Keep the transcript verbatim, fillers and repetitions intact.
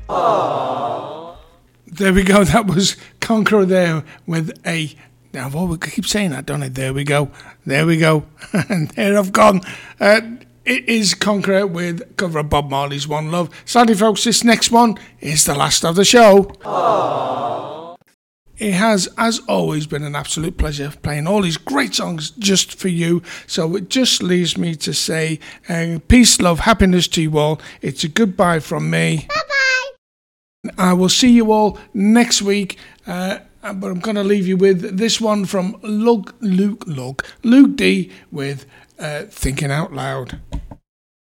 There we go. That was Conqueror there with a... Now, well, we keep saying that, don't I? There we go. There we go. And there I've gone. Uh, it is Conqueror with a cover of Bob Marley's One Love. Sadly, folks, this next one is the last of the show. Aww. It has, as always, been an absolute pleasure playing all these great songs just for you. So it just leaves me to say uh, peace, love, happiness to you all. It's a goodbye from me. Bye-bye. I will see you all next week. Uh, but I'm going to leave you with this one from Luke, Luke, Luke, Luke D with uh, Thinking Out Loud.